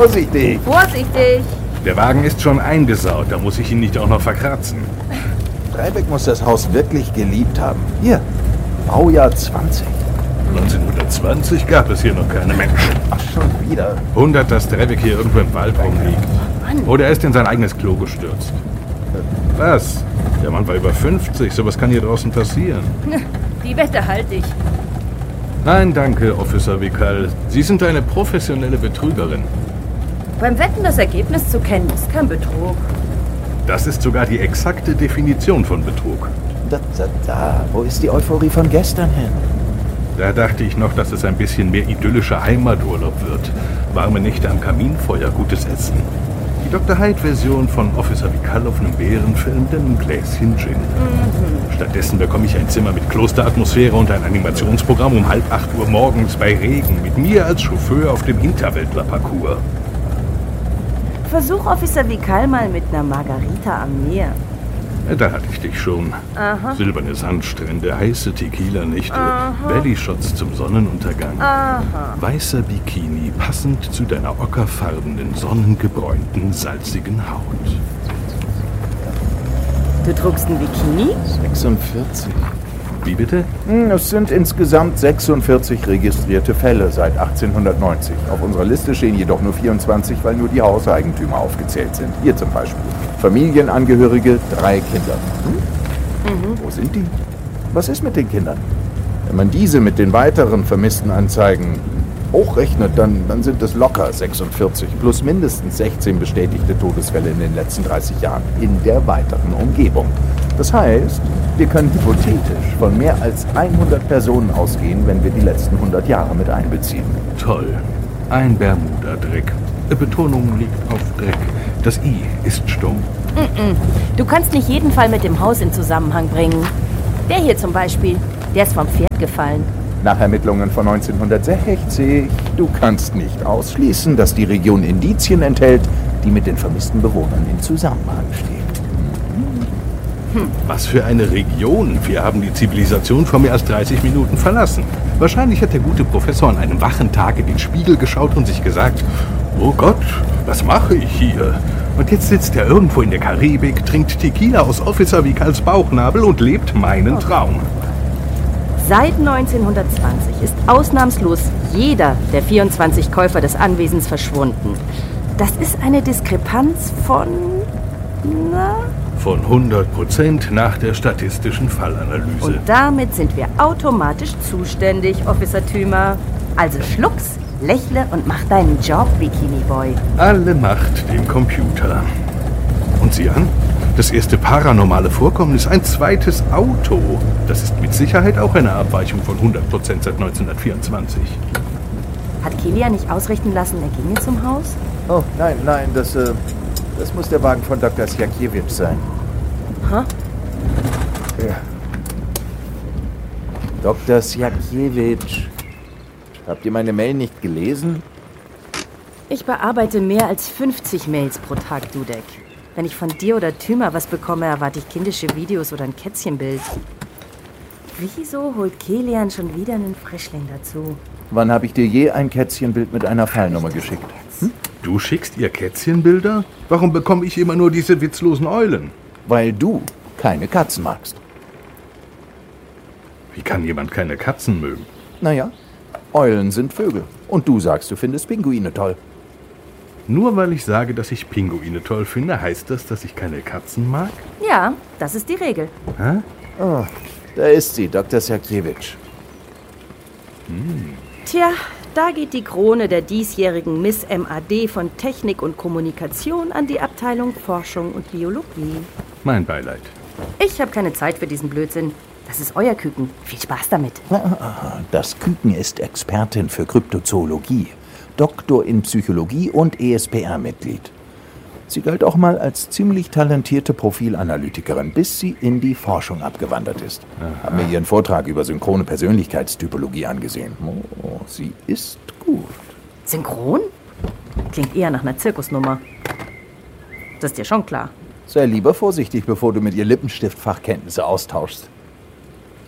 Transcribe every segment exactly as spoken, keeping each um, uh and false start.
Vorsichtig! Vorsichtig! Der Wagen ist schon eingesaut, da muss ich ihn nicht auch noch verkratzen. Dreibeck muss das Haus wirklich geliebt haben. Hier, Baujahr zwanzig. neunzehnhundertzwanzig gab es hier noch keine Menschen. Ach, schon wieder. Wundert, dass Dreibeck hier irgendwo im Wald rumliegt. Mann. Oder er ist in sein eigenes Klo gestürzt. Was? Der Mann war über fünfzig, sowas kann hier draußen passieren. Die Wette halte ich. Nein, danke, Officer Vikal. Sie sind eine professionelle Betrügerin. Beim Wetten das Ergebnis zu kennen, ist kein Betrug. Das ist sogar die exakte Definition von Betrug. Da, da, da. Wo ist die Euphorie von gestern hin? Da dachte ich noch, dass es ein bisschen mehr idyllischer Heimaturlaub wird. Warme Nächte am Kaminfeuer, gutes Essen. Die Doktor Hyde-Version von Officer Vikal auf einem Bärenfell mit einem Gläschen Gin. Mhm. Stattdessen bekomme ich ein Zimmer mit Klosteratmosphäre und ein Animationsprogramm um halb acht Uhr morgens bei Regen mit mir als Chauffeur auf dem Hinterwäldler-Parcours. Versuch Officer Vikal mal mit einer Margarita am Meer. Da hatte ich dich schon. Aha. Silberne Sandstrände, heiße Tequila-Nächte, Aha. Valley-Shots zum Sonnenuntergang. Aha. Weißer Bikini, passend zu deiner ockerfarbenen, sonnengebräunten, salzigen Haut. Du trugst ein Bikini? sechsundvierzig. Wie bitte? Hm, Es sind insgesamt sechsundvierzig registrierte Fälle seit achtzehnhundertneunzig. Auf unserer Liste stehen jedoch nur vierundzwanzig, weil nur die Hauseigentümer aufgezählt sind. Hier zum Beispiel. Familienangehörige, drei Kinder. Hm? Mhm. Wo sind die? Was ist mit den Kindern? Wenn man diese mit den weiteren vermissten Anzeigen hochrechnet, dann, dann sind es locker sechsundvierzig plus mindestens sechzehn bestätigte Todesfälle in den letzten dreißig Jahren in der weiteren Umgebung. Das heißt, wir können hypothetisch von mehr als hundert Personen ausgehen, wenn wir die letzten hundert Jahre mit einbeziehen. Toll. Ein Bermuda-Dreck. Betonung liegt auf Dreck. Das I ist stumm. Mm-mm. Du kannst nicht jeden Fall mit dem Haus in Zusammenhang bringen. Der hier zum Beispiel, der ist vom Pferd gefallen. Nach Ermittlungen von neunzehnhundertsechzig, du kannst nicht ausschließen, dass die Region Indizien enthält, die mit den vermissten Bewohnern in Zusammenhang stehen. Hm. Was für eine Region. Wir haben die Zivilisation vor mehr als dreißig Minuten verlassen. Wahrscheinlich hat der gute Professor an einem wachen Tag in den Spiegel geschaut und sich gesagt, oh Gott, was mache ich hier? Und jetzt sitzt er irgendwo in der Karibik, trinkt Tequila aus Officer Vikals Bauchnabel und lebt meinen Traum. Seit neunzehnhundertzwanzig ist ausnahmslos jeder der vierundzwanzig Käufer des Anwesens verschwunden. Das ist eine Diskrepanz von... na? Von hundert Prozent nach der statistischen Fallanalyse. Und damit sind wir automatisch zuständig, Officer Thümer. Also schluck's, lächle und mach deinen Job, Bikini Boy. Alle Macht dem Computer. Und sieh an, das erste paranormale Vorkommnis, ein zweites Auto. Das ist mit Sicherheit auch eine Abweichung von hundert Prozent seit neunzehnhundertvierundzwanzig. Hat Kelia nicht ausrichten lassen, er ginge zum Haus? Oh, nein, nein, das, äh, das muss der Wagen von Doktor Sjakiewicz sein. Hä? Ja. Doktor Sjakiewicz. Habt ihr meine Mail nicht gelesen? Ich bearbeite mehr als fünfzig Mails pro Tag, Dudek. Wenn ich von dir oder Thümer was bekomme, erwarte ich kindische Videos oder ein Kätzchenbild. Wieso holt Kilian schon wieder einen Frischling dazu? Wann habe ich dir je ein Kätzchenbild mit einer Fallnummer geschickt? Hm? Du schickst ihr Kätzchenbilder? Warum bekomme ich immer nur diese witzlosen Eulen? Weil du keine Katzen magst. Wie kann jemand keine Katzen mögen? Naja, Eulen sind Vögel. Und du sagst, du findest Pinguine toll. Nur weil ich sage, dass ich Pinguine toll finde, heißt das, dass ich keine Katzen mag? Ja, das ist die Regel. Hä? Oh, da ist sie, Doktor Sjakiewicz. Hm. Tja, da geht die Krone der diesjährigen Miss M A D von Technik und Kommunikation an die Abteilung Forschung und Biologie. Mein Beileid. Ich habe keine Zeit für diesen Blödsinn. Das ist euer Küken. Viel Spaß damit. Das Küken ist Expertin für Kryptozoologie, Doktor in Psychologie und E S P R-Mitglied. Sie galt auch mal als ziemlich talentierte Profilanalytikerin, bis sie in die Forschung abgewandert ist. Aha. Haben mir ihren Vortrag über synchrone Persönlichkeitstypologie angesehen. Oh, sie ist gut. Synchron? Klingt eher nach einer Zirkusnummer. Das ist dir schon klar. Sei lieber vorsichtig, bevor du mit ihr Lippenstift-Fachkenntnisse austauschst.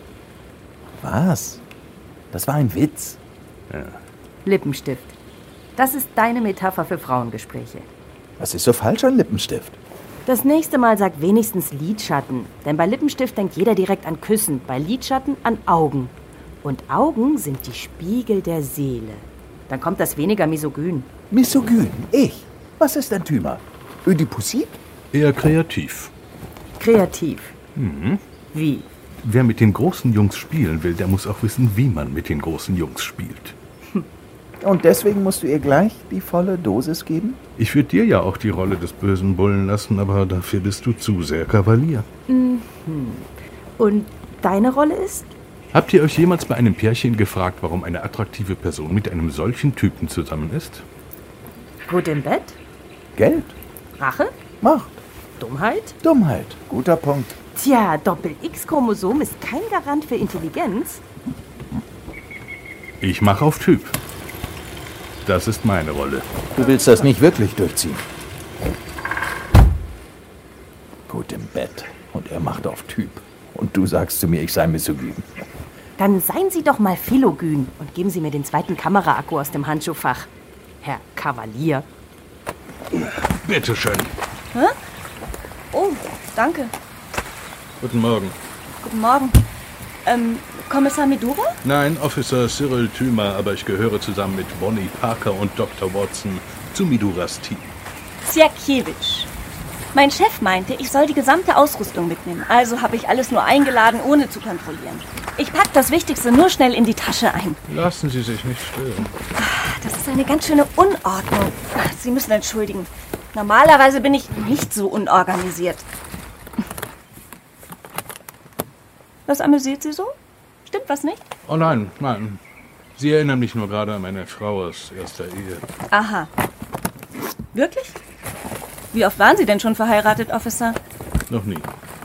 Was? Das war ein Witz. Ja. Lippenstift. Das ist deine Metapher für Frauengespräche. Was ist so falsch an Lippenstift? Das nächste Mal sag wenigstens Lidschatten. Denn bei Lippenstift denkt jeder direkt an Küssen, bei Lidschatten an Augen. Und Augen sind die Spiegel der Seele. Dann kommt das weniger misogyn. Misogyn? Ich? Was ist ein Thyma? Ödipusit? Eher kreativ. Kreativ. Mhm. Wie? Wer mit den großen Jungs spielen will, der muss auch wissen, wie man mit den großen Jungs spielt. Und deswegen musst du ihr gleich die volle Dosis geben? Ich würde dir ja auch die Rolle des bösen Bullen lassen, aber dafür bist du zu sehr Kavalier. Mhm. Und deine Rolle ist? Habt ihr euch jemals bei einem Pärchen gefragt, warum eine attraktive Person mit einem solchen Typen zusammen ist? Gut im Bett? Geld? Rache? Macht? Dummheit? Dummheit. Guter Punkt. Tja, Doppel-X-Chromosom ist kein Garant für Intelligenz. Ich mache auf Typ. Das ist meine Rolle. Du willst das nicht wirklich durchziehen. Gut im Bett. Und er macht auf Typ. Und du sagst zu mir, ich sei misogyn. Dann seien Sie doch mal philogyn und geben Sie mir den zweiten Kameraakku aus dem Handschuhfach. Herr Kavalier. Bitteschön. Hä? Oh, danke. Guten Morgen. Guten Morgen. Ähm, Kommissar Medura? Nein, Officer Cyril Thyma, aber ich gehöre zusammen mit Bonnie Parker und Doktor Watson zu Miduras Team. Sjakiewicz. Mein Chef meinte, ich soll die gesamte Ausrüstung mitnehmen. Also habe ich alles nur eingeladen, ohne zu kontrollieren. Ich packe das Wichtigste nur schnell in die Tasche ein. Lassen Sie sich nicht stören. Das ist eine ganz schöne Unordnung. Sie müssen entschuldigen. Normalerweise bin ich nicht so unorganisiert. Was amüsiert Sie so? Stimmt was nicht? Oh nein, nein. Sie erinnern mich nur gerade an meine Frau aus erster Ehe. Aha. Wirklich? Wie oft waren Sie denn schon verheiratet, Officer? Noch nie.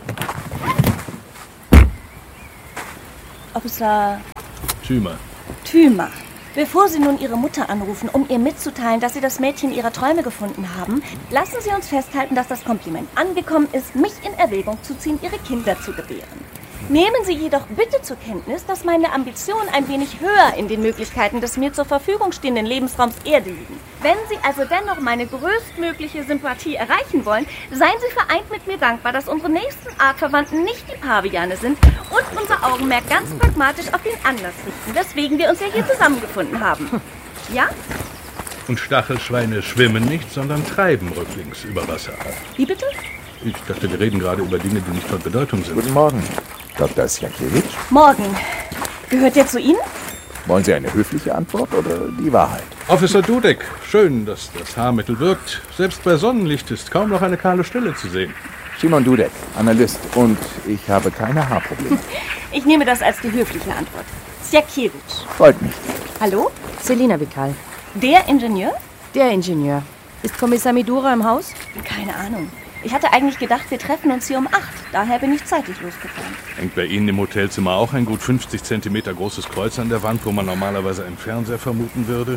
Officer Thyma. Thyma. Bevor Sie nun Ihre Mutter anrufen, um ihr mitzuteilen, dass Sie das Mädchen Ihrer Träume gefunden haben, lassen Sie uns festhalten, dass das Kompliment angekommen ist, mich in Erwägung zu ziehen, Ihre Kinder zu gebären. Nehmen Sie jedoch bitte zur Kenntnis, dass meine Ambitionen ein wenig höher in den Möglichkeiten des mir zur Verfügung stehenden Lebensraums Erde liegen. Wenn Sie also dennoch meine größtmögliche Sympathie erreichen wollen, seien Sie vereint mit mir dankbar, dass unsere nächsten Artverwandten nicht die Paviane sind und unser Augenmerk ganz pragmatisch auf den Anlass richten, weswegen wir uns ja hier zusammengefunden haben. Ja? Und Stachelschweine schwimmen nicht, sondern treiben rücklings über Wasser. Wie bitte? Ich dachte, wir reden gerade über Dinge, die nicht von Bedeutung sind. Guten Morgen, Doktor Sjakiewicz. Morgen. Gehört der zu Ihnen? Wollen Sie eine höfliche Antwort oder die Wahrheit? Officer Dudek, schön, dass das Haarmittel wirkt. Selbst bei Sonnenlicht ist kaum noch eine kahle Stelle zu sehen. Simon Dudek, Analyst. Und ich habe keine Haarprobleme. Ich nehme das als die höfliche Antwort. Sjakiewicz. Freut mich. Hallo? Selina Vikal. Der Ingenieur? Der Ingenieur. Ist Kommissar Medura im Haus? Keine Ahnung. Ich hatte eigentlich gedacht, wir treffen uns hier um acht. Daher bin ich zeitlich losgefahren. Hängt bei Ihnen im Hotelzimmer auch ein gut fünfzig Zentimeter großes Kreuz an der Wand, wo man normalerweise einen Fernseher vermuten würde?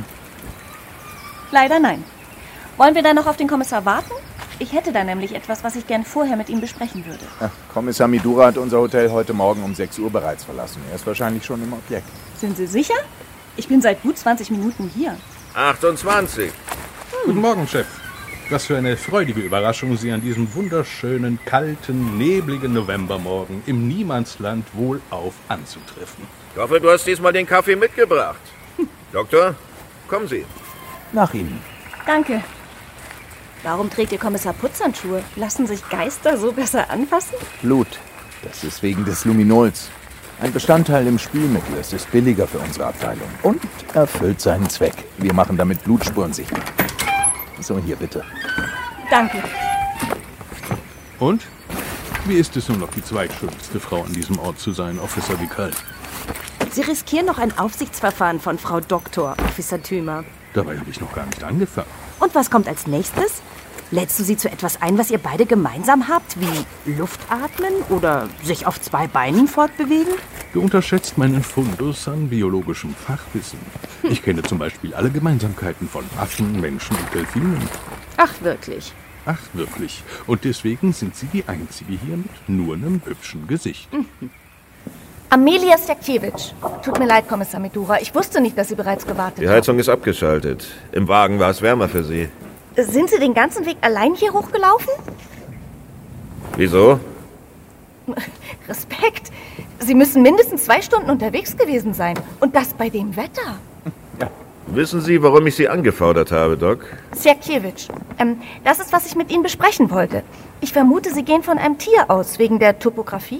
Leider nein. Wollen wir dann noch auf den Kommissar warten? Ich hätte da nämlich etwas, was ich gern vorher mit ihm besprechen würde. Ach, Kommissar Medura hat unser Hotel heute Morgen um sechs Uhr bereits verlassen. Er ist wahrscheinlich schon im Objekt. Sind Sie sicher? Ich bin seit gut zwanzig Minuten hier. achtundzwanzig. Hm. Guten Morgen, Chef. Was für eine freudige Überraschung, Sie an diesem wunderschönen, kalten, nebligen Novembermorgen im Niemandsland wohlauf anzutreffen. Ich hoffe, du hast diesmal den Kaffee mitgebracht. Hm. Doktor, kommen Sie. Nach Ihnen. Danke. Warum trägt Ihr Kommissar Putzhandschuhe? Lassen sich Geister so besser anfassen? Blut. Das ist wegen des Luminols. Ein Bestandteil im Spülmittel. Es ist billiger für unsere Abteilung. Und erfüllt seinen Zweck. Wir machen damit Blutspuren sichtbar. So, hier bitte. Danke. Und? Wie ist es nun noch, die zweitschönste Frau an diesem Ort zu sein, Officer Vikal? Sie riskieren noch ein Aufsichtsverfahren von Frau Doktor, Officer Thyma. Dabei habe ich noch gar nicht angefangen. Und was kommt als nächstes? Lädst du sie zu etwas ein, was ihr beide gemeinsam habt, wie Luftatmen oder sich auf zwei Beinen fortbewegen? Du unterschätzt meinen Fundus an biologischem Fachwissen. Ich kenne zum Beispiel alle Gemeinsamkeiten von Affen, Menschen und Delfinen. Ach, wirklich? Ach, wirklich. Und deswegen sind Sie die Einzige hier mit nur einem hübschen Gesicht. Mhm. Amelia Sierkiewicz. Tut mir leid, Kommissar Medura. Ich wusste nicht, dass Sie bereits gewartet haben. Die Heizung ist abgeschaltet. Im Wagen war es wärmer für Sie. Sind Sie den ganzen Weg allein hier hochgelaufen? Wieso? Respekt. Sie müssen mindestens zwei Stunden unterwegs gewesen sein. Und das bei dem Wetter. Ja. Wissen Sie, warum ich Sie angefordert habe, Doc? Sierkiewicz, ähm, das ist, was ich mit Ihnen besprechen wollte. Ich vermute, Sie gehen von einem Tier aus, wegen der Topographie?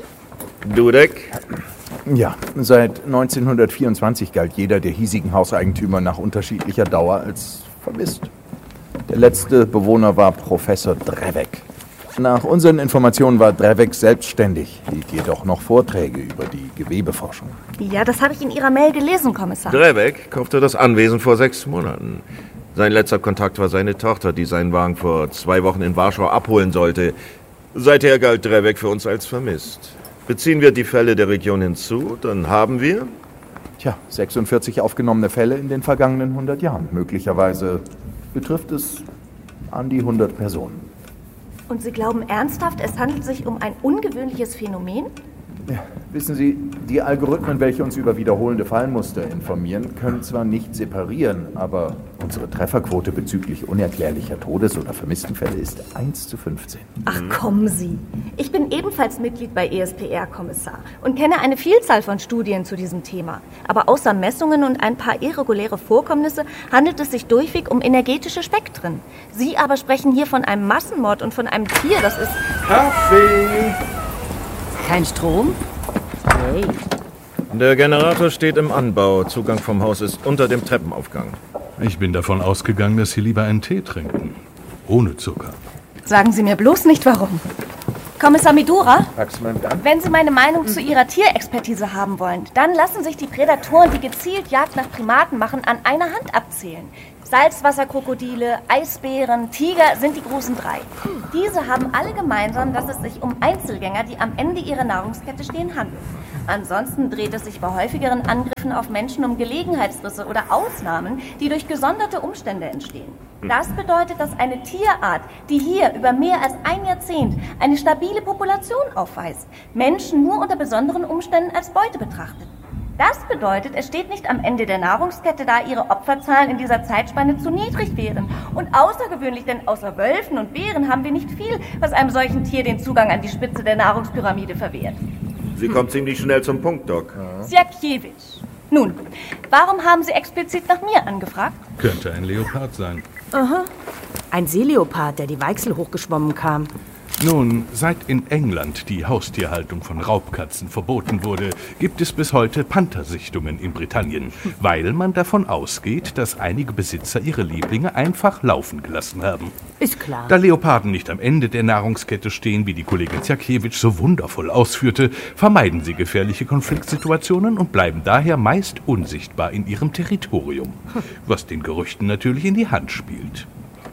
Dudek? Ja, seit neunzehnhundertvierundzwanzig galt jeder der hiesigen Hauseigentümer nach unterschiedlicher Dauer als vermisst. Der letzte Bewohner war Professor Drevek. Nach unseren Informationen war Drevek selbstständig, hielt jedoch noch Vorträge über die Gewebeforschung. Ja, das habe ich in Ihrer Mail gelesen, Kommissar. Drevek kaufte das Anwesen vor sechs Monaten. Sein letzter Kontakt war seine Tochter, die seinen Wagen vor zwei Wochen in Warschau abholen sollte. Seither galt Drevek für uns als vermisst. Beziehen wir die Fälle der Region hinzu, dann haben wir... Tja, sechsundvierzig aufgenommene Fälle in den vergangenen hundert Jahren. Möglicherweise betrifft es an die hundert Personen. Und Sie glauben ernsthaft, es handelt sich um ein ungewöhnliches Phänomen? Ja, wissen Sie, die Algorithmen, welche uns über wiederholende Fallmuster informieren, können zwar nicht separieren, aber unsere Trefferquote bezüglich unerklärlicher Todes- oder vermissten Fälle ist eins zu fünfzehn. Ach, kommen Sie. Ich bin ebenfalls Mitglied bei E S P R, Kommissar, und kenne eine Vielzahl von Studien zu diesem Thema. Aber außer Messungen und ein paar irreguläre Vorkommnisse handelt es sich durchweg um energetische Spektren. Sie aber sprechen hier von einem Massenmord und von einem Tier, das ist... Kaffee! Kein Strom? Hey. Der Generator steht im Anbau. Zugang vom Haus ist unter dem Treppenaufgang. Ich bin davon ausgegangen, dass Sie lieber einen Tee trinken. Ohne Zucker. Sagen Sie mir bloß nicht, warum. Kommissar Medura, Dank. wenn Sie meine Meinung zu Ihrer Tierexpertise haben wollen, dann lassen sich die Prädatoren, die gezielt Jagd nach Primaten machen, an einer Hand abzählen. Salzwasserkrokodile, Eisbären, Tiger sind die großen drei. Diese haben alle gemeinsam, dass es sich um Einzelgänger, die am Ende ihrer Nahrungskette stehen, handelt. Ansonsten dreht es sich bei häufigeren Angriffen auf Menschen um Gelegenheitsrisse oder Ausnahmen, die durch gesonderte Umstände entstehen. Das bedeutet, dass eine Tierart, die hier über mehr als ein Jahrzehnt eine stabile Population aufweist, Menschen nur unter besonderen Umständen als Beute betrachtet. Das bedeutet, es steht nicht am Ende der Nahrungskette, da ihre Opferzahlen in dieser Zeitspanne zu niedrig wären. Und außergewöhnlich, denn außer Wölfen und Bären haben wir nicht viel, was einem solchen Tier den Zugang an die Spitze der Nahrungspyramide verwehrt. Sie kommt ziemlich schnell zum Punkt, Doc. Sierkiewicz. Nun, warum haben Sie explizit nach mir angefragt? Könnte ein Leopard sein. Aha. Ein Seeleopard, der die Weichsel hochgeschwommen kam. Nun, seit in England die Haustierhaltung von Raubkatzen verboten wurde, gibt es bis heute Panthersichtungen in Britannien, weil man davon ausgeht, dass einige Besitzer ihre Lieblinge einfach laufen gelassen haben. Ist klar. Da Leoparden nicht am Ende der Nahrungskette stehen, wie die Kollegin Sierkiewicz so wundervoll ausführte, vermeiden sie gefährliche Konfliktsituationen und bleiben daher meist unsichtbar in ihrem Territorium, was den Gerüchten natürlich in die Hand spielt.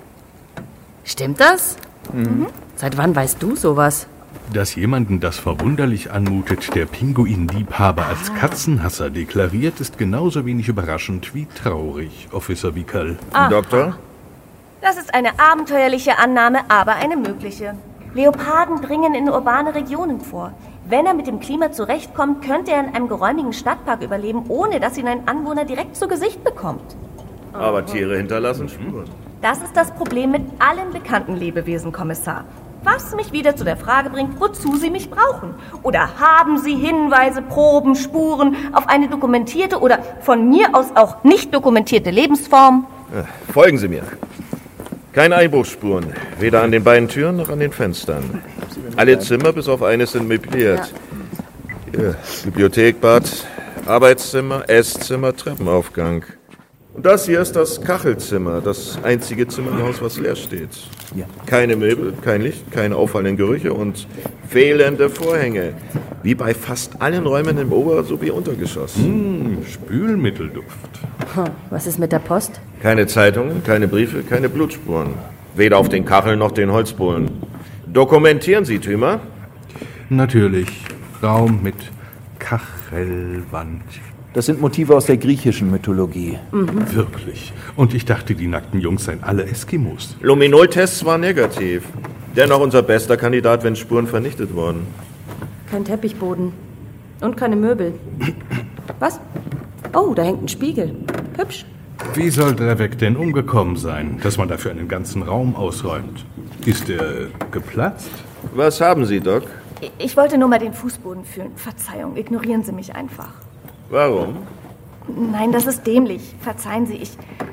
Stimmt das? Mhm. Seit wann weißt du sowas? Dass jemanden das verwunderlich anmutet, der Pinguinliebhaber als Katzenhasser deklariert, ist genauso wenig überraschend wie traurig, Officer Vikal. Aha. Doktor? Das ist eine abenteuerliche Annahme, aber eine mögliche. Leoparden dringen in urbane Regionen vor. Wenn er mit dem Klima zurechtkommt, könnte er in einem geräumigen Stadtpark überleben, ohne dass ihn ein Anwohner direkt zu Gesicht bekommt. Aber Tiere hinterlassen Spuren. Das ist das Problem mit allen bekannten Lebewesen, Kommissar. Was mich wieder zu der Frage bringt, wozu Sie mich brauchen. Oder haben Sie Hinweise, Proben, Spuren auf eine dokumentierte oder von mir aus auch nicht dokumentierte Lebensform? Ja, folgen Sie mir. Keine Einbruchsspuren, weder an den beiden Türen noch an den Fenstern. Alle Zimmer bis auf eines sind möbliert. Hier, Bibliothek, Bad, Arbeitszimmer, Esszimmer, Treppenaufgang. Und das hier ist das Kachelzimmer, das einzige Zimmer im Haus, was leer steht. Ja. Keine Möbel, kein Licht, keine auffallenden Gerüche und fehlende Vorhänge. Wie bei fast allen Räumen im Ober- sowie Untergeschoss. Hm, Spülmittelduft. Hm, was ist mit der Post? Keine Zeitungen, keine Briefe, keine Blutspuren. Weder auf den Kacheln noch den Holzbohlen. Dokumentieren Sie, Tümer? Natürlich. Raum mit Kachelwand. Das sind Motive aus der griechischen Mythologie. Mhm. Wirklich. Und ich dachte, die nackten Jungs seien alle Eskimos. Luminol-Tests waren negativ. Dennoch unser bester Kandidat, wenn Spuren vernichtet wurden. Kein Teppichboden. Und keine Möbel. Was? Oh, da hängt ein Spiegel. Hübsch. Wie soll Drevek denn umgekommen sein, dass man dafür einen ganzen Raum ausräumt? Ist er geplatzt? Was haben Sie, Doc? Ich wollte nur mal den Fußboden fühlen. Verzeihung, ignorieren Sie mich einfach. Warum? Nein, das ist dämlich. Verzeihen Sie, ich...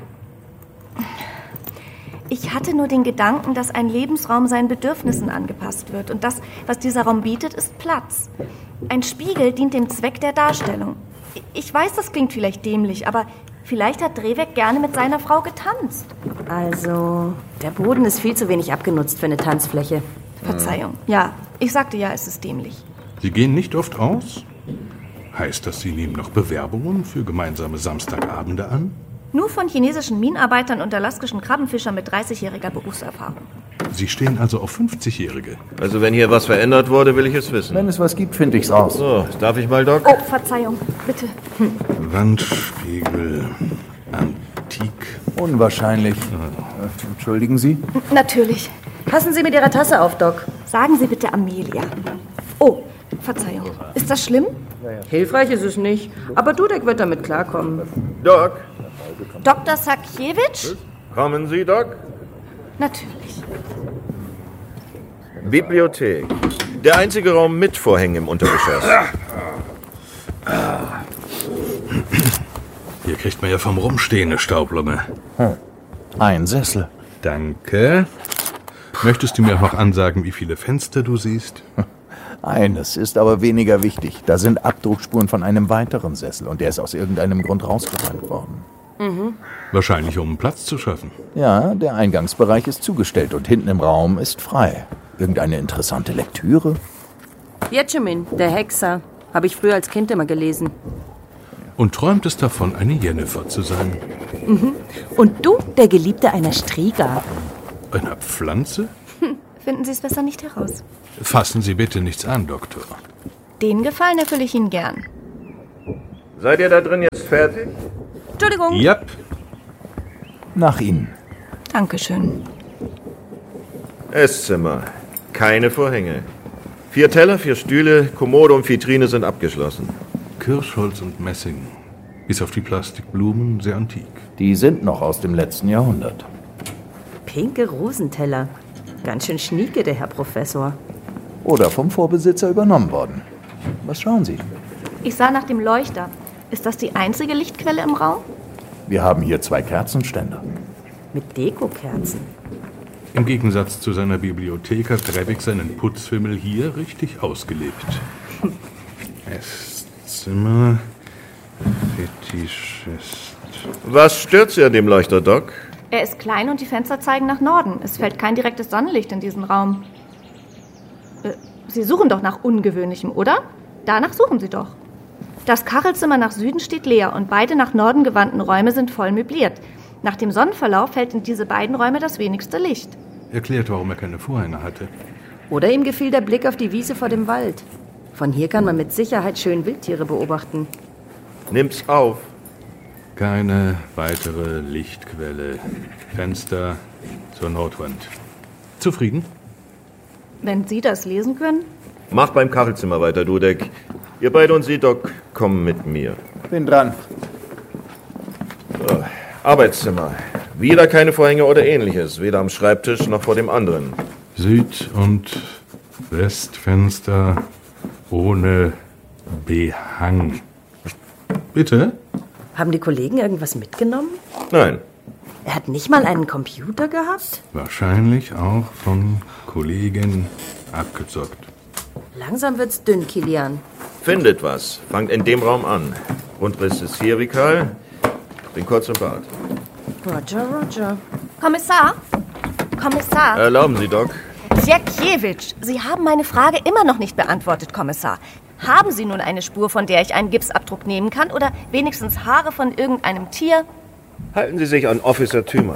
Ich hatte nur den Gedanken, dass ein Lebensraum seinen Bedürfnissen angepasst wird. Und das, was dieser Raum bietet, ist Platz. Ein Spiegel dient dem Zweck der Darstellung. Ich weiß, das klingt vielleicht dämlich, aber vielleicht hat Drevek gerne mit seiner Frau getanzt. Also, der Boden ist viel zu wenig abgenutzt für eine Tanzfläche. Verzeihung. Ja, ich sagte ja, es ist dämlich. Sie gehen nicht oft aus? Heißt das, Sie nehmen noch Bewerbungen für gemeinsame Samstagabende an? Nur von chinesischen Minenarbeitern und alaskischen Krabbenfischern mit dreißigjähriger Berufserfahrung. Sie stehen also auf fünfzigjährige. Also wenn hier was verändert wurde, will ich es wissen. Wenn es was gibt, finde ich's raus. So, darf ich mal, Doc? Oh, Verzeihung, bitte. Hm. Wandspiegel, antik. Unwahrscheinlich. Äh, entschuldigen Sie? Natürlich. Passen Sie mit Ihrer Tasse auf, Doc. Sagen Sie bitte Amelia. Oh, Verzeihung. Ist das schlimm? Hilfreich ist es nicht, aber Dudek wird damit klarkommen. Doc? Doktor Sakiewicz? Kommen Sie, Doc? Natürlich. Bibliothek. Der einzige Raum mit Vorhängen im Untergeschoss. Hier kriegt man ja vom Rumstehen eine Staublunge. Hm. Ein Sessel. Danke. Möchtest du mir auch noch ansagen, wie viele Fenster du siehst? Eines ist aber weniger wichtig. Da sind Abdruckspuren von einem weiteren Sessel und der ist aus irgendeinem Grund rausgeräumt worden. Mhm. Wahrscheinlich, um Platz zu schaffen. Ja, der Eingangsbereich ist zugestellt und hinten im Raum ist frei. Irgendeine interessante Lektüre? Jetschemin, der Hexer. Habe ich früher als Kind immer gelesen. Und träumt es davon, eine Jennifer zu sein? Mhm. Und du, der Geliebte einer Striga. Einer Pflanze? Hm, finden Sie es besser nicht heraus. Fassen Sie bitte nichts an, Doktor. Den Gefallen erfülle ich Ihnen gern. Seid ihr da drin jetzt fertig? Entschuldigung. Yep. Nach Ihnen. Dankeschön. Esszimmer. Keine Vorhänge. Vier Teller, vier Stühle, Kommode und Vitrine sind abgeschlossen. Kirschholz und Messing. Bis auf die Plastikblumen sehr antik. Die sind noch aus dem letzten Jahrhundert. Pinke Rosenteller. Ganz schön schnieke, der Herr Professor. Oder vom Vorbesitzer übernommen worden. Was schauen Sie? Ich sah nach dem Leuchter. Ist das die einzige Lichtquelle im Raum? Wir haben hier zwei Kerzenständer. Mit Dekokerzen. Im Gegensatz zu seiner Bibliothek hat Drevek seinen Putzfimmel hier richtig ausgelebt. Esszimmer, Fetischist. Was stört Sie an dem Leuchter, Doc? Er ist klein und die Fenster zeigen nach Norden. Es fällt kein direktes Sonnenlicht in diesen Raum. Äh, Sie suchen doch nach Ungewöhnlichem, oder? Danach suchen Sie doch. Das Kachelzimmer nach Süden steht leer und beide nach Norden gewandten Räume sind voll möbliert. Nach dem Sonnenverlauf fällt in diese beiden Räume das wenigste Licht. Erklärt, warum er keine Vorhänge hatte. Oder ihm gefiel der Blick auf die Wiese vor dem Wald. Von hier kann man mit Sicherheit schön Wildtiere beobachten. Nimm's auf. Keine weitere Lichtquelle. Fenster zur Nordwand. Zufrieden? Wenn Sie das lesen können? Mach beim Kachelzimmer weiter, Dudek. Ihr beide und Sie, Doc, kommen mit mir. Bin dran. So, Arbeitszimmer. Wieder keine Vorhänge oder ähnliches. Weder am Schreibtisch noch vor dem anderen. Süd- und Westfenster ohne Behang. Bitte? Haben die Kollegen irgendwas mitgenommen? Nein. Er hat nicht mal einen Computer gehabt? Wahrscheinlich auch von Kollegen abgezockt. Langsam wird's dünn, Kilian. Findet was. Fangt in dem Raum an. Grundriss ist hier, Vikal. Bin kurz im Bad. Roger, Roger. Kommissar? Kommissar? Erlauben Sie, Doc. Sakiewicz, Sie haben meine Frage immer noch nicht beantwortet, Kommissar. Haben Sie nun eine Spur, von der ich einen Gipsabdruck nehmen kann? Oder wenigstens Haare von irgendeinem Tier? Halten Sie sich an Officer Thümer.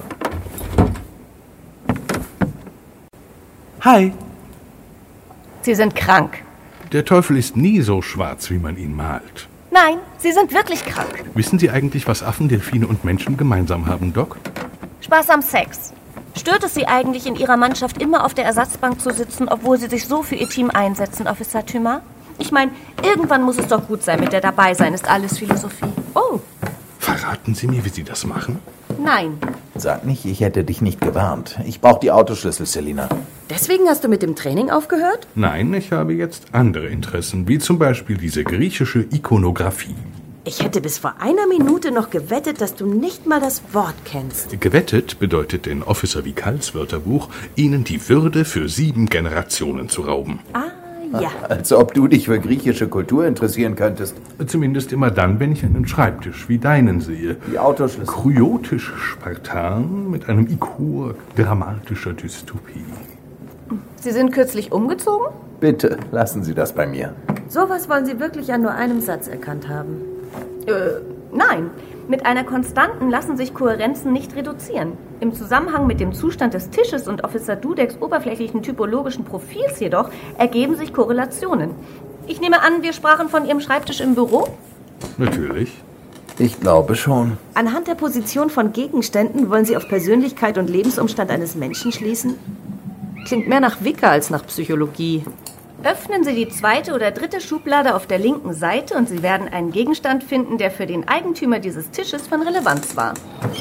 Hi. Sie sind krank. Der Teufel ist nie so schwarz, wie man ihn malt. Nein, Sie sind wirklich krank. Wissen Sie eigentlich, was Affen, Delfine und Menschen gemeinsam haben, Doc? Spaß am Sex. Stört es Sie eigentlich, in Ihrer Mannschaft immer auf der Ersatzbank zu sitzen, obwohl Sie sich so für Ihr Team einsetzen, Officer Thümer? Ich meine, irgendwann muss es doch gut sein mit der Dabeisein, ist alles Philosophie. Oh, Verraten Sie mir, wie Sie das machen? Nein. Sag nicht, ich hätte dich nicht gewarnt. Ich brauche die Autoschlüssel, Selina. deswegen hast du mit dem Training aufgehört? Nein, ich habe jetzt andere Interessen, wie zum Beispiel diese griechische Ikonographie. Ich hätte bis vor einer Minute noch gewettet, dass du nicht mal das Wort kennst. Gewettet bedeutet in Officer Vikals Wörterbuch, Ihnen die Würde für sieben Generationen zu rauben. Ah, ja. Als ob du dich für griechische Kultur interessieren könntest. Zumindest immer dann, wenn ich einen Schreibtisch wie deinen sehe. Die Autoschlüssel. Kryotisch Spartan mit einem Ichor dramatischer Dystopie. Sie sind kürzlich umgezogen? Bitte, lassen Sie das bei mir. Sowas wollen Sie wirklich an nur einem Satz erkannt haben. Äh, nein. Mit einer Konstanten lassen sich Kohärenzen nicht reduzieren. Im Zusammenhang mit dem Zustand des Tisches und Officer Dudeks oberflächlichen typologischen Profils jedoch ergeben sich Korrelationen. Ich nehme an, wir sprachen von Ihrem Schreibtisch im Büro? Natürlich. Ich glaube schon. Anhand der Position von Gegenständen wollen Sie auf Persönlichkeit und Lebensumstand eines Menschen schließen? Klingt mehr nach Wicker als nach Psychologie. Öffnen Sie die zweite oder dritte Schublade auf der linken Seite und Sie werden einen Gegenstand finden, der für den Eigentümer dieses Tisches von Relevanz war.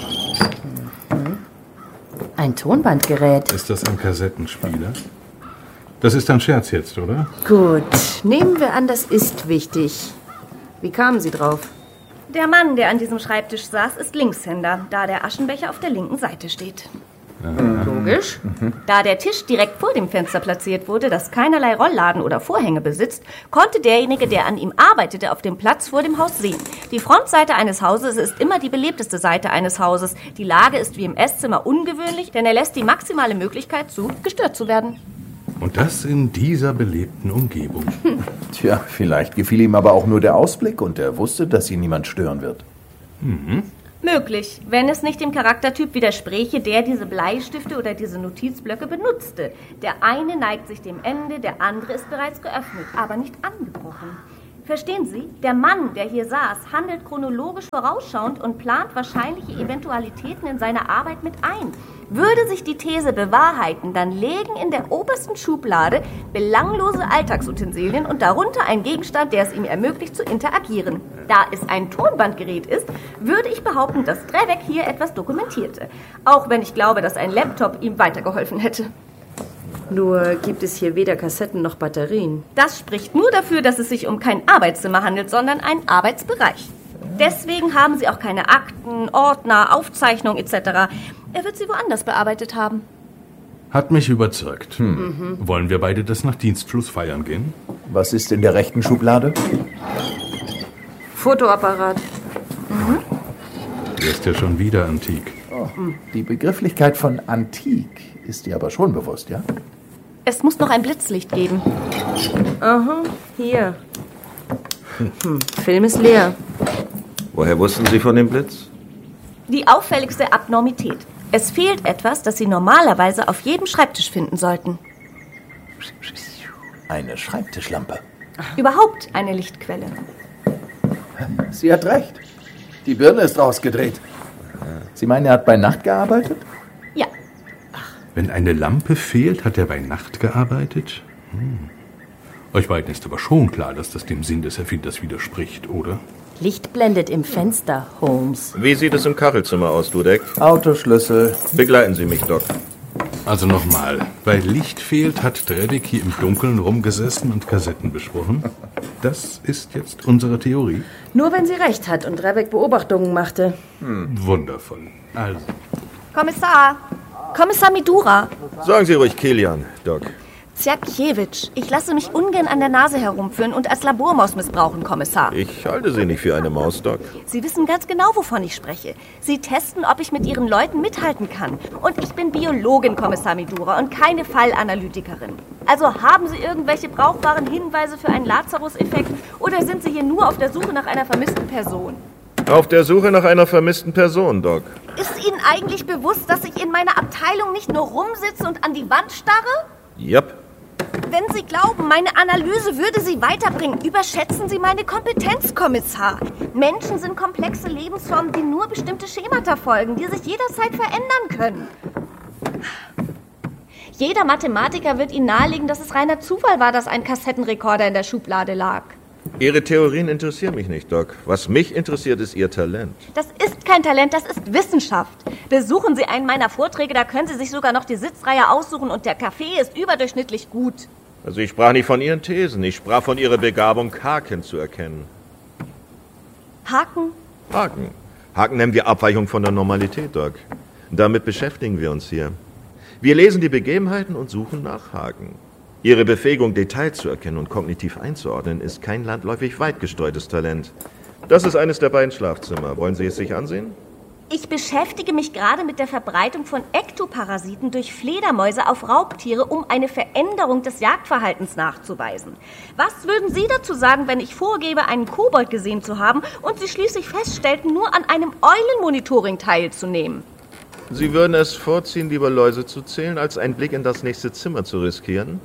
Ein Tonbandgerät. Ist das ein Kassettenspieler? Das ist ein Scherz jetzt, oder? Gut, nehmen wir an, das ist wichtig. Wie kamen Sie drauf? Der Mann, der an diesem Schreibtisch saß, ist Linkshänder, da der Aschenbecher auf der linken Seite steht. Logisch. Da der Tisch direkt vor dem Fenster platziert wurde, das keinerlei Rollladen oder Vorhänge besitzt, konnte derjenige, der an ihm arbeitete, auf dem Platz vor dem Haus sehen. Die Frontseite eines Hauses ist immer die belebteste Seite eines Hauses. Die Lage ist wie im Esszimmer ungewöhnlich, denn er lässt die maximale Möglichkeit zu, gestört zu werden. Und das in dieser belebten Umgebung. Tja, vielleicht gefiel ihm aber auch nur der Ausblick und er wusste, dass ihn niemand stören wird. Mhm. Möglich, wenn es nicht dem Charaktertyp widerspräche, der diese Bleistifte oder diese Notizblöcke benutzte. Der eine neigt sich dem Ende, der andere ist bereits geöffnet, aber nicht angebrochen. Verstehen Sie, der Mann, der hier saß, handelt chronologisch vorausschauend und plant wahrscheinliche Eventualitäten in seiner Arbeit mit ein. Würde sich die These bewahrheiten, dann lägen in der obersten Schublade belanglose Alltagsutensilien und darunter ein Gegenstand, der es ihm ermöglicht zu interagieren. Da es ein Tonbandgerät ist, würde ich behaupten, dass Drevek hier etwas dokumentierte. Auch wenn ich glaube, dass ein Laptop ihm weitergeholfen hätte. Nur gibt es hier weder Kassetten noch Batterien. Das spricht nur dafür, dass es sich um kein Arbeitszimmer handelt, sondern einen Arbeitsbereich. Deswegen haben Sie auch keine Akten, Ordner, Aufzeichnungen et cetera. Er wird sie woanders bearbeitet haben. Hat mich überzeugt. Hm. Mhm. Wollen wir beide das nach Dienstschluss feiern gehen? Was ist in der rechten Schublade? Fotoapparat. Mhm. Der ist ja schon wieder antik. Oh, die Begrifflichkeit von antik ist dir aber schon bewusst, ja? Es muss noch ein Blitzlicht geben. Aha, hier. Hm, Film ist leer. Woher wussten Sie von dem Blitz? Die auffälligste Abnormität. Es fehlt etwas, das Sie normalerweise auf jedem Schreibtisch finden sollten. Eine Schreibtischlampe. Überhaupt eine Lichtquelle. Sie hat recht. Die Birne ist rausgedreht. Sie meinen, er hat bei Nacht gearbeitet? Ja. Wenn eine Lampe fehlt, hat er bei Nacht gearbeitet? Hm. Euch beiden ist aber schon klar, dass das dem Sinn des Erfinders widerspricht, oder? Licht blendet im Fenster, Holmes. Wie sieht es im Kachelzimmer aus, Dudek? Autoschlüssel. Begleiten Sie mich, Doc. Also nochmal, weil Licht fehlt, hat Drevek hier im Dunkeln rumgesessen und Kassetten besprochen. Das ist jetzt unsere Theorie. Nur wenn sie recht hat und Drevek Beobachtungen machte. Hm. Wundervoll. Also. Kommissar! Kommissar Midura! Sagen Sie ruhig Kilian, Doc. Zjakiewicz, ich lasse mich ungern an der Nase herumführen und als Labormaus missbrauchen, Kommissar. Ich halte Sie nicht für eine Maus, Doc. Sie wissen ganz genau, wovon ich spreche. Sie testen, ob ich mit Ihren Leuten mithalten kann. Und ich bin Biologin, Kommissar Midura, und keine Fallanalytikerin. Also haben Sie irgendwelche brauchbaren Hinweise für einen Lazarus-Effekt oder sind Sie hier nur auf der Suche nach einer vermissten Person? Auf der Suche nach einer vermissten Person, Doc. Ist Ihnen eigentlich bewusst, dass ich in meiner Abteilung nicht nur rumsitze und an die Wand starre? Yep. Wenn Sie glauben, meine Analyse würde Sie weiterbringen, überschätzen Sie meine Kompetenz, Kommissar. Menschen sind komplexe Lebensformen, die nur bestimmte Schemata folgen, die sich jederzeit verändern können. Jeder Mathematiker wird Ihnen nahelegen, dass es reiner Zufall war, dass ein Kassettenrekorder in der Schublade lag. Ihre Theorien interessieren mich nicht, Doc. Was mich interessiert, ist Ihr Talent. Das ist kein Talent, das ist Wissenschaft. Besuchen Sie einen meiner Vorträge, da können Sie sich sogar noch die Sitzreihe aussuchen und der Kaffee ist überdurchschnittlich gut. Also ich sprach nicht von Ihren Thesen, ich sprach von Ihrer Begabung, Haken zu erkennen. Haken? Haken. Haken nennen wir Abweichung von der Normalität, Doc. Damit beschäftigen wir uns hier. Wir lesen die Begebenheiten und suchen nach Haken. Ihre Befähigung, Details zu erkennen und kognitiv einzuordnen, ist kein landläufig weit gestreutes Talent. Das ist eines der beiden Schlafzimmer. Wollen Sie es sich ansehen? Ich beschäftige mich gerade mit der Verbreitung von Ektoparasiten durch Fledermäuse auf Raubtiere, um eine Veränderung des Jagdverhaltens nachzuweisen. Was würden Sie dazu sagen, wenn ich vorgebe, einen Kobold gesehen zu haben und Sie schließlich feststellten, nur an einem Eulenmonitoring teilzunehmen? Sie würden es vorziehen, lieber Läuse zu zählen, als einen Blick in das nächste Zimmer zu riskieren?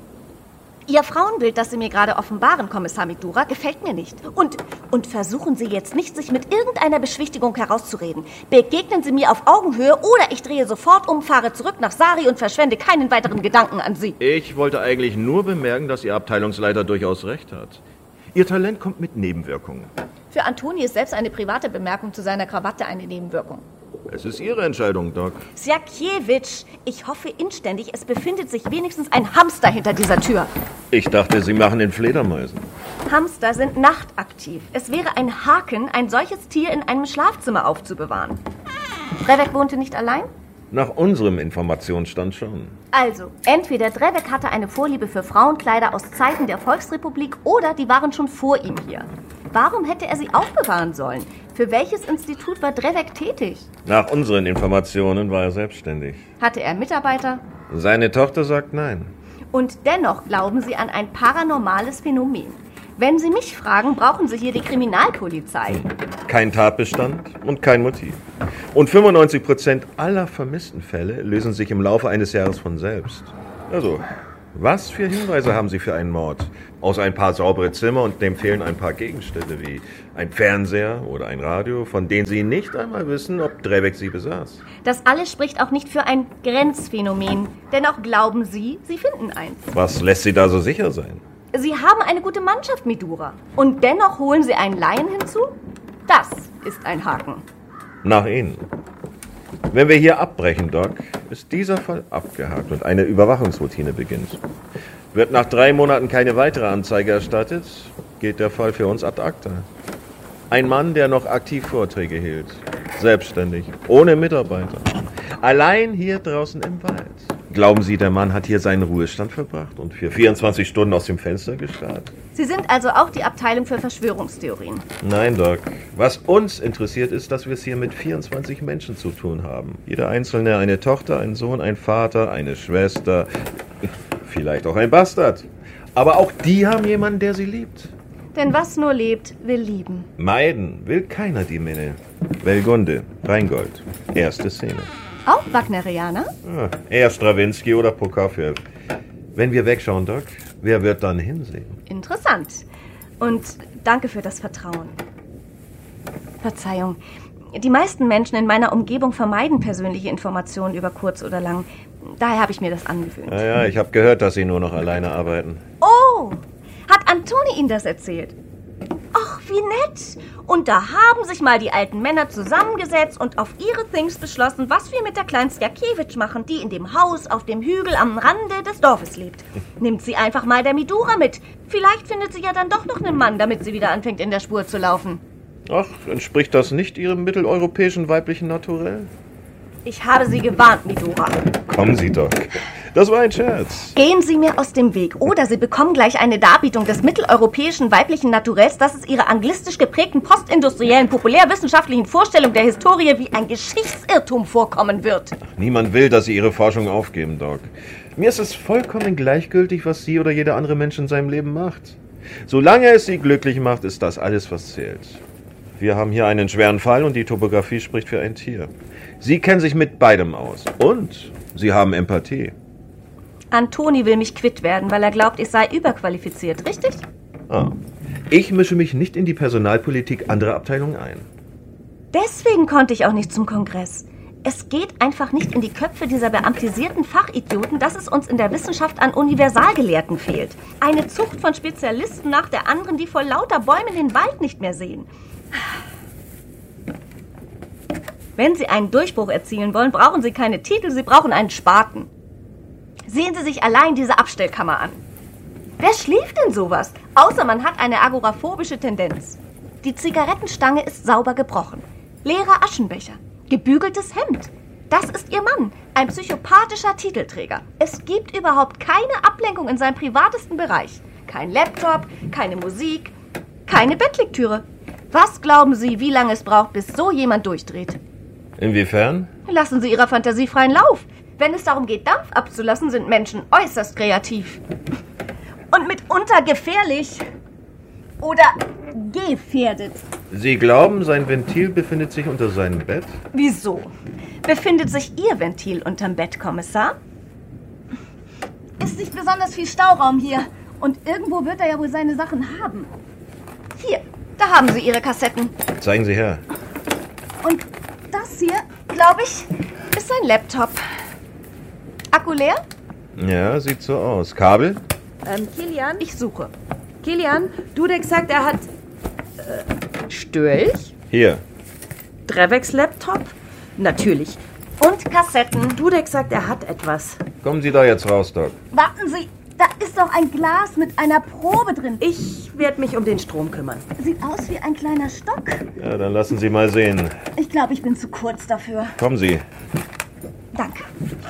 Ihr Frauenbild, das Sie mir gerade offenbaren, Kommissar Midura, gefällt mir nicht. Und, und versuchen Sie jetzt nicht, sich mit irgendeiner Beschwichtigung herauszureden. Begegnen Sie mir auf Augenhöhe oder ich drehe sofort um, fahre zurück nach Sari und verschwende keinen weiteren Gedanken an Sie. Ich wollte eigentlich nur bemerken, dass Ihr Abteilungsleiter durchaus recht hat. Ihr Talent kommt mit Nebenwirkungen. Für Antoni ist selbst eine private Bemerkung zu seiner Krawatte eine Nebenwirkung. Es ist Ihre Entscheidung, Doc. Sjakiewicz, ich hoffe inständig, es befindet sich wenigstens ein Hamster hinter dieser Tür. Ich dachte, Sie machen den Fledermäusen. Hamster sind nachtaktiv. Es wäre ein Haken, ein solches Tier in einem Schlafzimmer aufzubewahren. Drevek wohnte nicht allein? Nach unserem Informationsstand schon. Also, entweder Drevek hatte eine Vorliebe für Frauenkleider aus Zeiten der Volksrepublik oder die waren schon vor ihm hier. Warum hätte er sie aufbewahren sollen? Für welches Institut war Drevek tätig? Nach unseren Informationen war er selbstständig. Hatte er Mitarbeiter? Seine Tochter sagt nein. Und dennoch glauben Sie an ein paranormales Phänomen. Wenn Sie mich fragen, brauchen Sie hier die Kriminalpolizei. Kein Tatbestand und kein Motiv. Und fünfundneunzig Prozent aller vermissten Fälle lösen sich im Laufe eines Jahres von selbst. Also, was für Hinweise haben Sie für einen Mord? Außer ein paar saubere Zimmer und dem fehlen ein paar Gegenstände wie ein Fernseher oder ein Radio, von denen Sie nicht einmal wissen, ob Drevek sie besaß. Das alles spricht auch nicht für ein Grenzphänomen. Dennoch glauben Sie, Sie finden eins. Was lässt Sie da so sicher sein? Sie haben eine gute Mannschaft, Midura. Und dennoch holen Sie einen Laien hinzu? Das ist ein Haken. Nach Ihnen. Wenn wir hier abbrechen, Doc, ist dieser Fall abgehakt und eine Überwachungsroutine beginnt. Wird nach drei Monaten keine weitere Anzeige erstattet, geht der Fall für uns ad acta. Ein Mann, der noch aktiv Vorträge hielt. Selbstständig, ohne Mitarbeiter. Allein hier draußen im Wald. Glauben Sie, der Mann hat hier seinen Ruhestand verbracht und für vierundzwanzig Stunden aus dem Fenster gestarrt? Sie sind also auch die Abteilung für Verschwörungstheorien. Nein, Doc. Was uns interessiert ist, dass wir es hier mit vierundzwanzig Menschen zu tun haben. Jeder Einzelne eine Tochter, ein Sohn, ein Vater, eine Schwester, vielleicht auch ein Bastard. Aber auch die haben jemanden, der sie liebt. Denn was nur lebt, will lieben. Meiden will keiner die Minne. Belgunde, Rheingold, erste Szene. Auch Wagnerianer? Ah, eher Strawinsky oder Prokofjew. Wenn wir wegschauen, Doc, wer wird dann hinsehen? Interessant. Und danke für das Vertrauen. Verzeihung. Die meisten Menschen in meiner Umgebung vermeiden persönliche Informationen über kurz oder lang. Daher habe ich mir das angewöhnt. Ja, ja, ich habe gehört, dass Sie nur noch alleine arbeiten. Oh, hat Antoni Ihnen das erzählt? Ach, wie nett. Und da haben sich mal die alten Männer zusammengesetzt und auf ihre Things beschlossen, was wir mit der kleinen Sjakiewicz machen, die in dem Haus auf dem Hügel am Rande des Dorfes lebt. Nimmt sie einfach mal der Midura mit. Vielleicht findet sie ja dann doch noch einen Mann, damit sie wieder anfängt, in der Spur zu laufen. Ach, entspricht das nicht Ihrem mitteleuropäischen weiblichen Naturell? Ich habe Sie gewarnt, Midura. Kommen Sie, Doc. Das war ein Scherz. Gehen Sie mir aus dem Weg, oder Sie bekommen gleich eine Darbietung des mitteleuropäischen weiblichen Naturells, das es Ihrer anglistisch geprägten postindustriellen populärwissenschaftlichen Vorstellung der Historie wie ein Geschichtsirrtum vorkommen wird. Niemand will, dass Sie Ihre Forschung aufgeben, Doc. Mir ist es vollkommen gleichgültig, was Sie oder jeder andere Mensch in seinem Leben macht. Solange es Sie glücklich macht, ist das alles, was zählt. Wir haben hier einen schweren Fall und die Topographie spricht für ein Tier. Sie kennen sich mit beidem aus. Und Sie haben Empathie. Antoni will mich quitt werden, weil er glaubt, ich sei überqualifiziert, richtig? Ah. Ich mische mich nicht in die Personalpolitik anderer Abteilungen ein. Deswegen konnte ich auch nicht zum Kongress. Es geht einfach nicht in die Köpfe dieser beamtisierten Fachidioten, dass es uns in der Wissenschaft an Universalgelehrten fehlt. Eine Zucht von Spezialisten nach der anderen, die vor lauter Bäumen den Wald nicht mehr sehen. Wenn Sie einen Durchbruch erzielen wollen, brauchen Sie keine Titel, Sie brauchen einen Spaten. Sehen Sie sich allein diese Abstellkammer an. Wer schläft denn sowas? Außer man hat eine agoraphobische Tendenz. Die Zigarettenstange ist sauber gebrochen. Leerer Aschenbecher. Gebügeltes Hemd. Das ist Ihr Mann, ein psychopathischer Titelträger. Es gibt überhaupt keine Ablenkung in seinem privatesten Bereich. Kein Laptop, keine Musik, keine Bettlektüre. Was glauben Sie, wie lange es braucht, bis so jemand durchdreht? Inwiefern? Lassen Sie Ihrer Fantasie freien Lauf. Wenn es darum geht, Dampf abzulassen, sind Menschen äußerst kreativ. Und mitunter gefährlich. Oder gefährdet. Sie glauben, sein Ventil befindet sich unter seinem Bett? Wieso? Befindet sich Ihr Ventil unterm Bett, Kommissar? Ist nicht besonders viel Stauraum hier. Und irgendwo wird er ja wohl seine Sachen haben. Hier, da haben Sie Ihre Kassetten. Zeigen Sie her. Und das hier, glaube ich, ist sein Laptop. Akku leer? Ja, sieht so aus. Kabel? Ähm, Kilian? Ich suche. Kilian, Dudek sagt, er hat... Äh, Störch? Hier. Dreveks Laptop? Natürlich. Und Kassetten. Dudek sagt, er hat etwas. Kommen Sie da jetzt raus, Doc. Warten Sie, da ist doch ein Glas mit einer Probe drin. Ich werde mich um den Strom kümmern. Sieht aus wie ein kleiner Stock. Ja, dann lassen Sie mal sehen. Ich glaube, ich bin zu kurz dafür. Kommen Sie. Danke.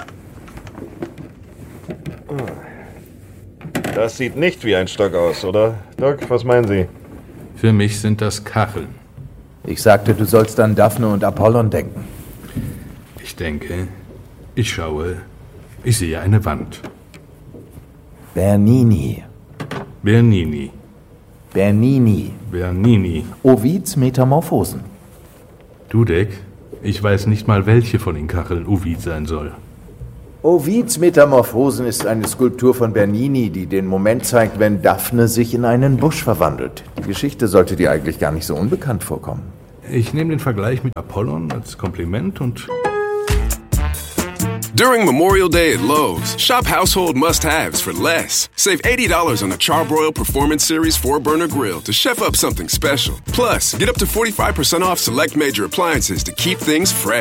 Das sieht nicht wie ein Stock aus, oder? Doc, was meinen Sie? Für mich sind das Kacheln. Ich sagte, du sollst an Daphne und Apollon denken. Ich denke, ich schaue, ich sehe eine Wand. Bernini. Bernini. Bernini. Bernini. Ovids Metamorphosen. Dudek, ich weiß nicht mal, welche von den Kacheln Ovid sein soll. Ovids Metamorphosen ist eine Skulptur von Bernini, die den Moment zeigt, wenn Daphne sich in einen Busch verwandelt. Die Geschichte sollte dir eigentlich gar nicht so unbekannt vorkommen. Ich nehme den Vergleich mit Apollon als Kompliment und... During Memorial Day at Lowe's, shop household must-haves for less. Save eighty dollars on a Charbroil Performance Series four burner grill to chef up something special. Plus, get up to forty-five percent off select major appliances to keep things fresh.